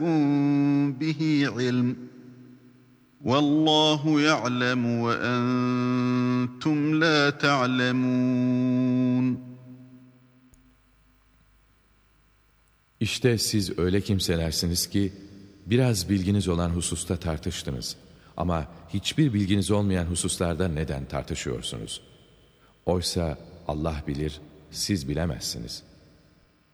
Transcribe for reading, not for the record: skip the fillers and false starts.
بِهِ عِلْمٌ وَاللّٰهُ يَعْلَمُ وَأَنْتُمْ لَا تَعْلَمُونَ. İşte siz öyle kimselersiniz ki biraz bilginiz olan hususta tartıştınız. Ama hiçbir bilginiz olmayan hususlarda neden tartışıyorsunuz? Oysa Allah bilir, siz bilemezsiniz.